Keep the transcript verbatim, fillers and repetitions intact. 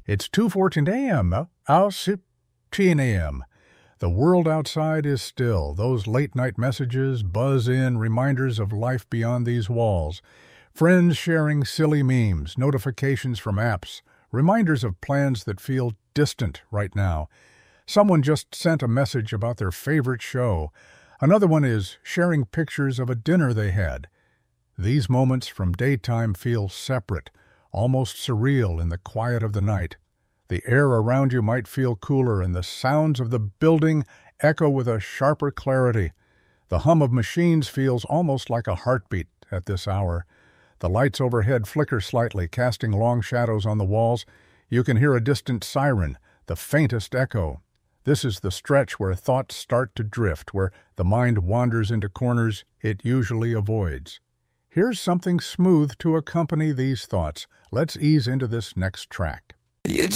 It's two fourteen a.m. I'll sixteen a.m. The world outside is still. Those late-night messages buzz in, reminders of life beyond these walls. Friends sharing silly memes, notifications from apps, reminders of plans that feel distant right now. Someone just sent a message about their favorite show. Another one is sharing pictures of a dinner they had. These moments from daytime feel separate, almost surreal in the quiet of the night. The air around you might feel cooler, and the sounds of the building echo with a sharper clarity. The hum of machines feels almost like a heartbeat at this hour. The lights overhead flicker slightly, casting long shadows on the walls. You can hear a distant siren, the faintest echo. This is the stretch where thoughts start to drift, where the mind wanders into corners it usually avoids. Here's something smooth to accompany these thoughts. Let's ease into this next track. You